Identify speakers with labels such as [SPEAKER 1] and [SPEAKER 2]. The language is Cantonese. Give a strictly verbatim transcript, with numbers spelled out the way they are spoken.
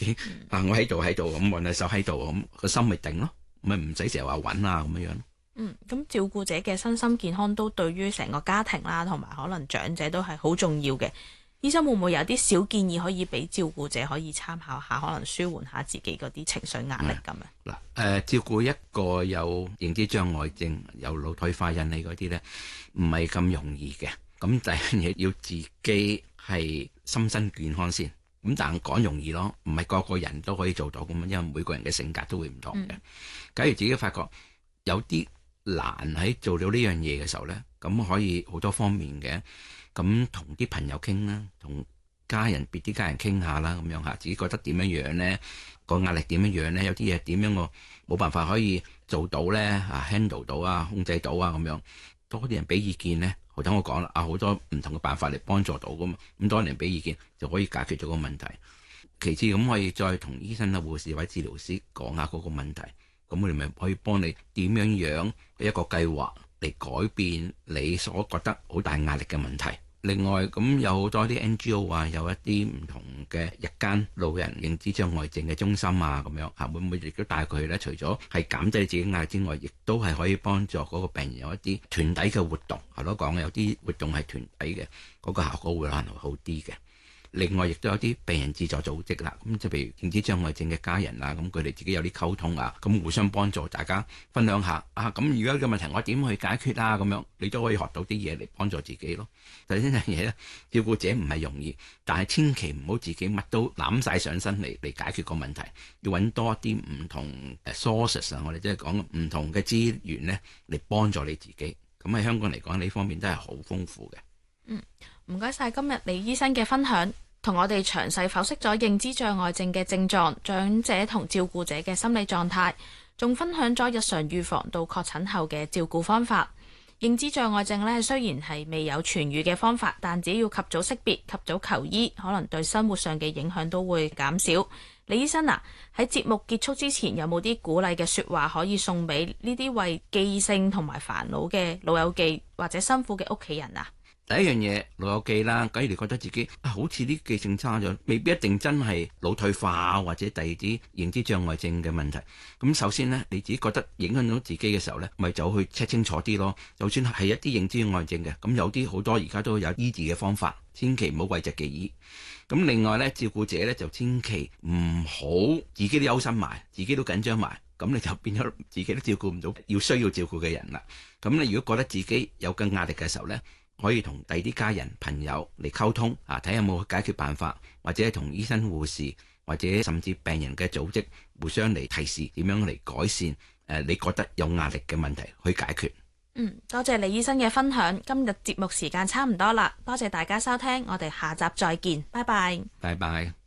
[SPEAKER 1] 己啊，我喺度喺度咁，揾隻手喺度咁，個心咪定咯，咪唔使成日話揾啊咁樣樣。
[SPEAKER 2] 嗯，咁照顧者嘅身心健康都對於成個家庭啦，同埋可能長者都係好重要嘅。醫生會唔會有啲小建議可以俾照顧者可以參考下，可能舒緩下自己嗰啲情緒壓力咁樣？
[SPEAKER 1] 嗱、嗯，誒、呃、照顧一個有認知障礙症、有腦退化引起嗰啲咧，唔係咁容易嘅。咁第一樣嘢要自己係心身健康先。咁但係講容易咯，唔係個個人都可以做到咁，因為每個人嘅性格都會唔同嘅。假如自己發覺有啲難喺做到呢樣嘢嘅時候咧，咁可以好多方面嘅，咁同啲朋友傾啦，同家人別啲家人傾下啦，咁樣嚇自己覺得點樣樣咧，個壓力點樣樣咧，有啲嘢點樣我冇辦法可以做到咧，啊 handle 到啊，控制到啊咁樣，多啲人俾意見咧，頭先我講啦，啊好多唔同嘅辦法嚟幫助到噶嘛，咁多人俾意見就可以解決咗個問題。其次咁可以再同醫生啊、護士或者治療師講下嗰個問題。咁我哋咪可以幫你點樣樣一個計劃嚟改變你所覺得好大壓力嘅問題。另外咁有好多啲 N G O 啊，有一啲唔同嘅日間老人認知障礙症嘅中心啊，咁樣嚇會唔會亦都帶佢去咧？除咗係減低自己壓力之外，亦都係可以幫助嗰個病人有一啲團體嘅活動。係咯，講有啲活動係團體嘅，嗰個效果會可能會好啲嘅。另外亦都有啲病人自助組織啦，咁就譬如認知障礙症嘅家人啦，咁佢哋自己有啲溝通啊，咁互相幫助，大家分享下啊，咁而家嘅問題我點去解決啊？咁樣你都可以學到啲嘢嚟幫助自己咯。第三樣嘢咧，照顧者唔係容易，但係千祈唔好自己乜都攬晒上身嚟嚟解決個問題，要揾多啲唔同 sources 啊，我哋即係講唔同嘅資源咧嚟幫助你自己。咁喺香港嚟講呢方面都係好豐富嘅。
[SPEAKER 2] 嗯，唔該晒今日李醫生嘅分享，同我哋詳細剖析咗認知障礙症嘅症狀、長者同照顧者嘅心理狀態，仲分享咗日常預防到確診後嘅照顧方法。認知障礙症呢，雖然係未有痊癒嘅方法，但只要及早識別、及早求醫，可能對生活上嘅影響都會減少。李醫生啊，喺節目結束之前，有冇啲鼓勵嘅說話可以送俾呢啲為記性同埋煩惱嘅老友記或者辛苦嘅屋企人啊？
[SPEAKER 1] 第一樣嘢老友記啦，假如你覺得自己、啊、好似啲記性差咗，未必一定真係腦退化或者第二啲認知障礙症嘅問題。咁首先呢，你自己覺得影響到自己嘅時候呢，咪就去 check 清楚啲咯。就算係一啲認知障礙症嘅，咁有啲好多而家都有醫治嘅方法，千祈唔好諱疾忌醫。咁另外呢，照顧者呢，就千祈唔好自己都憂心埋，自己都緊張埋，咁你就變咗自己都照顧唔到要需要照顧嘅人啦。咁你如果覺得自己有更壓力嘅時候呢，可以同第二啲家人朋友嚟溝通啊，睇下有冇解決辦法，或者同醫生護士或者甚至病人嘅組織互相嚟提示點樣嚟改善誒、呃、你覺得有壓力嘅問題去解決。
[SPEAKER 2] 嗯，多謝李醫生嘅分享。今日節目時間差唔多啦，多謝大家收聽，我哋下集再見，拜拜。
[SPEAKER 1] 拜拜。